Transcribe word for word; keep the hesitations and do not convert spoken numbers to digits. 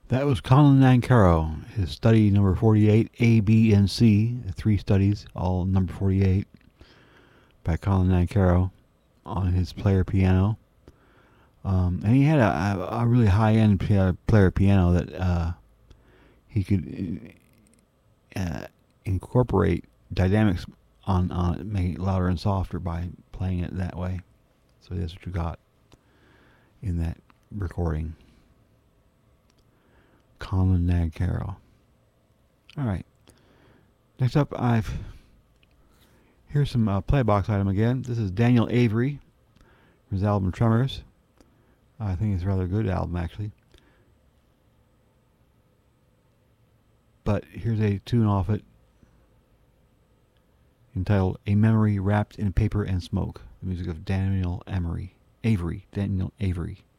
That was Colin Nancaro, his study number forty-eight, A, B, and C, three studies, all number forty-eight, by Colin Nancaro on his player piano. Um, and he had a, a really high-end player piano that uh, he could uh, incorporate dynamics on, on it, make it louder and softer by playing it that way. So that's what you got in that recording. Colin Nancaro. All right. Next up, I've here's some uh, playbox item again. This is Daniel Avery from his album Tremors. I think it's a rather good album actually. But here's a tune off it entitled "A Memory Wrapped in Paper and Smoke." The music of Daniel Emery, Avery, Daniel Avery.